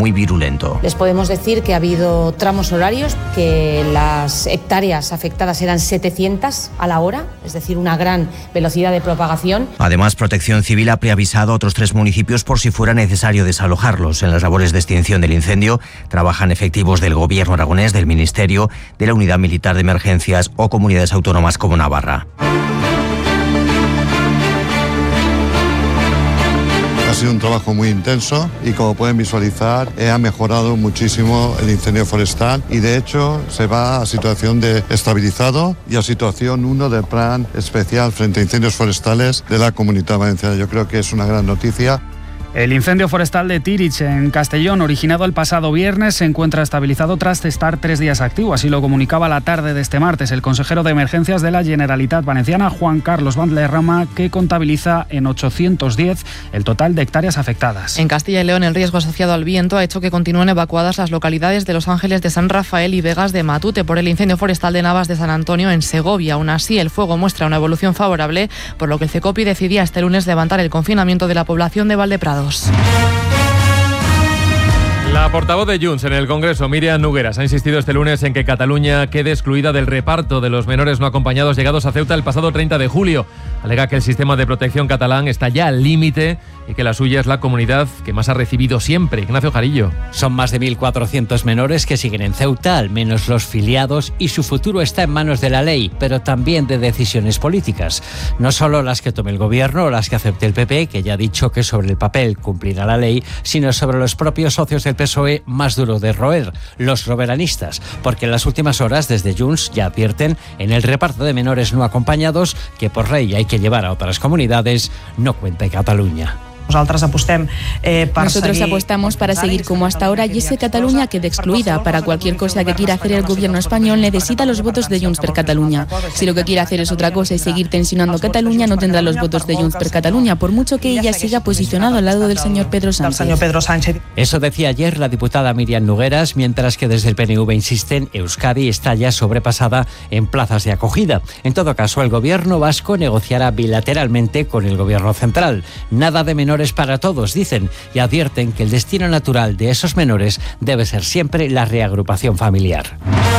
muy virulento. Les podemos decir que ha habido tramos horarios, que las hectáreas afectadas eran 700 a la hora, es decir, una gran velocidad de propagación. Además, Protección Civil ha preavisado a otros 3 municipios por si fuera necesario desalojarlos. En las labores de extinción del incendio trabajan efectivos del Gobierno aragonés, del Ministerio, de la Unidad Militar de Emergencias o comunidades autónomas como Navarra. Ha sido un trabajo muy intenso y, como pueden visualizar, ha mejorado muchísimo el incendio forestal y, de hecho, se va a situación de estabilizado y a situación 1 del plan especial frente a incendios forestales de la Comunidad Valenciana. Yo creo que es una gran noticia. El incendio forestal de Tírig, en Castellón, originado el pasado viernes, se encuentra estabilizado tras estar 3 días activo. Así lo comunicaba la tarde de este martes el consejero de Emergencias de la Generalitat Valenciana, Juan Carlos Valderrama, que contabiliza en 810 el total de hectáreas afectadas. En Castilla y León, el riesgo asociado al viento ha hecho que continúen evacuadas las localidades de Los Ángeles de San Rafael y Vegas de Matute por el incendio forestal de Navas de San Antonio en Segovia. Aún así, el fuego muestra una evolución favorable, por lo que el CECOPI decidía este lunes levantar el confinamiento de la población de Valdeprados. La portavoz de Junts en el Congreso, Míriam Nogueras, ha insistido este lunes en que Cataluña quede excluida del reparto de los menores no acompañados llegados a Ceuta el pasado 30 de julio. Alega que el sistema de protección catalán está ya al límite y que la suya es la comunidad que más ha recibido siempre. Ignacio Jarillo. Son más de 1.400 menores que siguen en Ceuta, al menos los filiados, y su futuro está en manos de la ley, pero también de decisiones políticas. No solo las que tome el Gobierno o las que acepte el PP, que ya ha dicho que sobre el papel cumplirá la ley, sino sobre los propios socios del PSOE más duro de roer, los soberanistas, porque en las últimas horas desde Junts ya advierten en el reparto de menores no acompañados que por ley hay que llevar a otras comunidades, no cuenta Cataluña. Nosotros apostamos para seguir como hasta ahora y ese Cataluña quede excluida. Para cualquier cosa que quiera hacer el gobierno español necesita los votos de Junts per Catalunya. Si lo que quiere hacer es otra cosa y seguir tensionando Cataluña, no tendrá los votos de Junts per Catalunya, por mucho que ella siga posicionado al lado del señor Pedro Sánchez. Eso decía ayer la diputada Míriam Nogueras, mientras que desde el PNV insisten, Euskadi está ya sobrepasada en plazas de acogida. En todo caso, el gobierno vasco negociará bilateralmente con el gobierno central. Nada de menores para todos, dicen, y advierten que el destino natural de esos menores debe ser siempre la reagrupación familiar.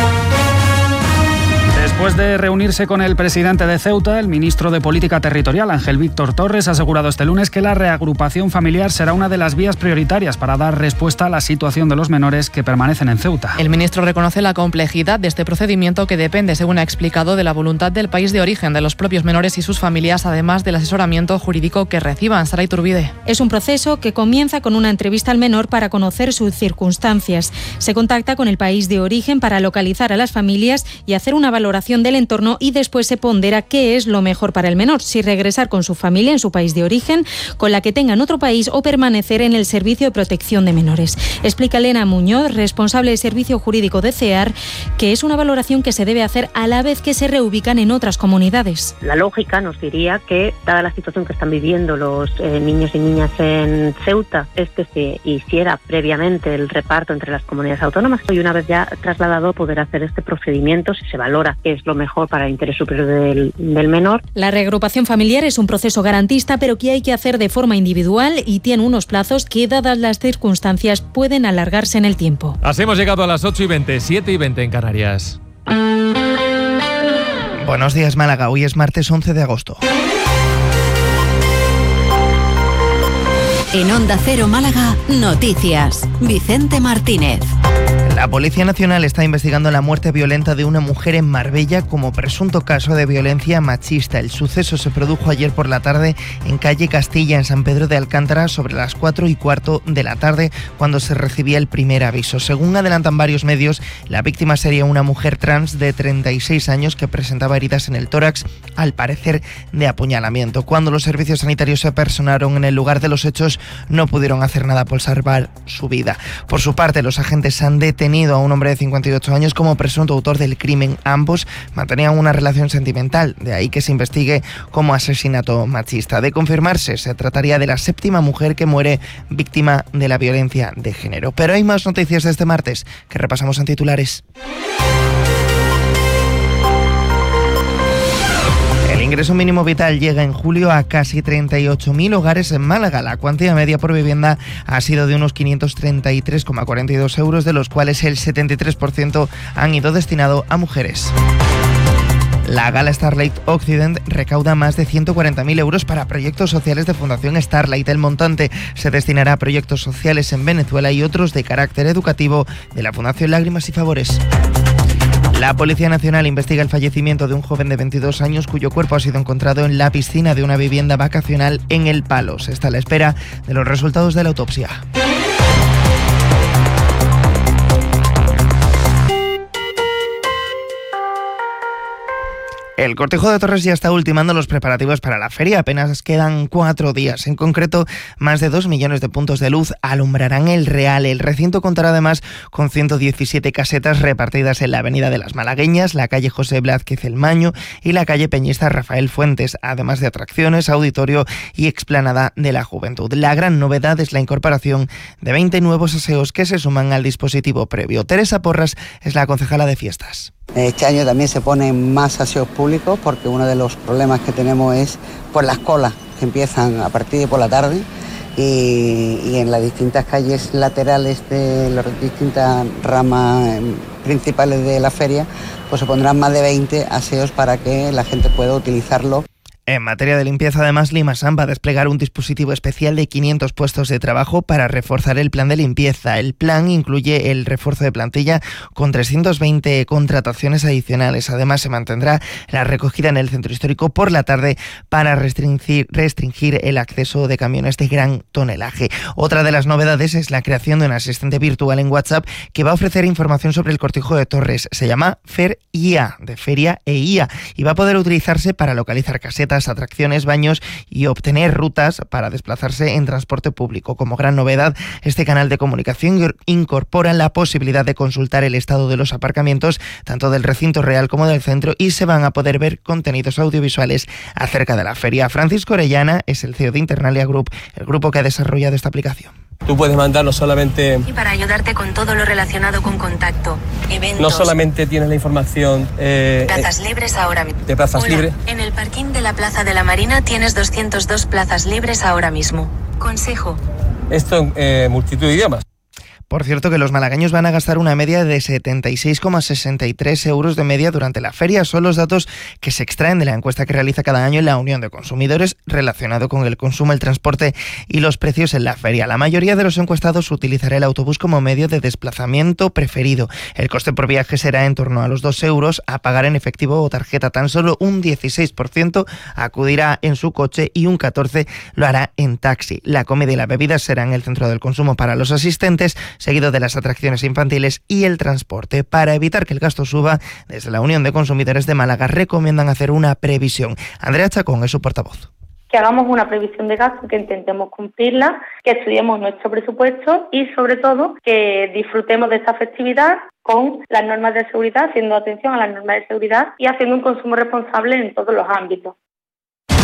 Después de reunirse con el presidente de Ceuta, el ministro de Política Territorial, Ángel Víctor Torres, ha asegurado este lunes que la reagrupación familiar será una de las vías prioritarias para dar respuesta a la situación de los menores que permanecen en Ceuta. El ministro reconoce la complejidad de este procedimiento que depende, según ha explicado, de la voluntad del país de origen de los propios menores y sus familias, además del asesoramiento jurídico que reciban. Sara Iturbide. Es un proceso que comienza con una entrevista al menor para conocer sus circunstancias. Se contacta con el país de origen para localizar a las familias y hacer una valoración del entorno y después se pondera qué es lo mejor para el menor, si regresar con su familia en su país de origen, con la que tenga en otro país o permanecer en el Servicio de Protección de Menores. Explica Elena Muñoz, responsable de Servicio Jurídico de CEAR, que es una valoración que se debe hacer a la vez que se reubican en otras comunidades. La lógica nos diría que, dada la situación que están viviendo los niños y niñas en Ceuta, se hiciera previamente el reparto entre las comunidades autónomas y una vez ya trasladado poder hacer este procedimiento si se valora que es lo mejor para el interés superior del menor. La reagrupación familiar es un proceso garantista, pero que hay que hacer de forma individual y tiene unos plazos que, dadas las circunstancias, pueden alargarse en el tiempo. Así hemos llegado a las 8:20, 7:20 en Canarias. Buenos días, Málaga. Hoy es martes 11 de agosto. En Onda Cero Málaga, noticias. Vicente Martínez. La Policía Nacional está investigando la muerte violenta de una mujer en Marbella como presunto caso de violencia machista. El suceso se produjo ayer por la tarde en calle Castilla, en San Pedro de Alcántara, sobre las 4:15 de la tarde, cuando se recibía el primer aviso. Según adelantan varios medios, la víctima sería una mujer trans de 36 años que presentaba heridas en el tórax, al parecer de apuñalamiento. Cuando los servicios sanitarios se personaron en el lugar de los hechos, no pudieron hacer nada por salvar su vida. Por su parte, los agentes han detenido a un hombre de 58 años como presunto autor del crimen. Ambos mantenían una relación sentimental, de ahí que se investigue como asesinato machista. De confirmarse, se trataría de la 7ª mujer que muere víctima de la violencia de género. Pero hay más noticias de este martes que repasamos en titulares. El ingreso mínimo vital llega en julio a casi 38.000 hogares en Málaga. La cuantía media por vivienda ha sido de unos 533,42 euros, de los cuales el 73% han ido destinado a mujeres. La Gala Starlight Occident recauda más de 140.000 euros para proyectos sociales de Fundación Starlight. El montante se destinará a proyectos sociales en Venezuela y otros de carácter educativo de la Fundación Lágrimas y Favores. La Policía Nacional investiga el fallecimiento de un joven de 22 años cuyo cuerpo ha sido encontrado en la piscina de una vivienda vacacional en El Palo. Se está a la espera de los resultados de la autopsia. El Cortijo de Torres ya está ultimando los preparativos para la feria. Apenas quedan 4 días. En concreto, más de 2 millones de puntos de luz alumbrarán el Real. El recinto contará además con 117 casetas repartidas en la Avenida de las Malagueñas, la calle José Blázquez El Maño y la calle Peñista Rafael Fuentes, además de atracciones, auditorio y explanada de la Juventud. La gran novedad es la incorporación de 20 nuevos aseos que se suman al dispositivo previo. Teresa Porras es la concejala de fiestas. Este año también se ponen más aseos públicos porque uno de los problemas que tenemos es por las colas que empiezan a partir de por la tarde y en las distintas calles laterales de las distintas ramas principales de la feria pues se pondrán más de 20 aseos para que la gente pueda utilizarlo. En materia de limpieza, además, Limasan va a desplegar un dispositivo especial de 500 puestos de trabajo para reforzar el plan de limpieza. El plan incluye el refuerzo de plantilla con 320 contrataciones adicionales. Además, se mantendrá la recogida en el centro histórico por la tarde para restringir el acceso de camiones de gran tonelaje. Otra de las novedades es la creación de un asistente virtual en WhatsApp que va a ofrecer información sobre el Cortijo de Torres. Se llama FER-IA, de Feria e IA, y va a poder utilizarse para localizar casetas, atracciones, baños y obtener rutas para desplazarse en transporte público. Como gran novedad, este canal de comunicación incorpora la posibilidad de consultar el estado de los aparcamientos, tanto del recinto real como del centro, y se van a poder ver contenidos audiovisuales acerca de la feria. Francisco Orellana es el CEO de Internalia Group, el grupo que ha desarrollado esta aplicación. Tú puedes mandar no solamente... Y para ayudarte con todo lo relacionado con contacto, eventos... No solamente tienes la información... plazas libres ahora mismo. ¿De plazas libres? En el parking de la Plaza de la Marina tienes 202 plazas libres ahora mismo. Consejo. Esto en multitud de idiomas. Por cierto, que los malagueños van a gastar una media de 76,63 euros de media durante la feria. Son los datos que se extraen de la encuesta que realiza cada año la Unión de Consumidores relacionado con el consumo, el transporte y los precios en la feria. La mayoría de los encuestados utilizará el autobús como medio de desplazamiento preferido. El coste por viaje será en torno a los 2 euros a pagar en efectivo o tarjeta. Tan solo un 16% acudirá en su coche y un 14% lo hará en taxi. La comida y la bebida serán el centro del consumo para los asistentes, seguido de las atracciones infantiles y el transporte. Para evitar que el gasto suba, desde la Unión de Consumidores de Málaga recomiendan hacer una previsión. Andrea Chacón es su portavoz. Que hagamos una previsión de gasto, que intentemos cumplirla, que estudiemos nuestro presupuesto y, sobre todo, que disfrutemos de esta festividad con las normas de seguridad, haciendo atención a las normas de seguridad y haciendo un consumo responsable en todos los ámbitos.